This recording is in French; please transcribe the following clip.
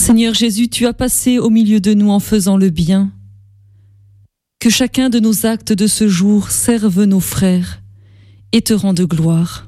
Seigneur Jésus, tu as passé au milieu de nous en faisant le bien. Que chacun de nos actes de ce jour serve nos frères et te rende gloire.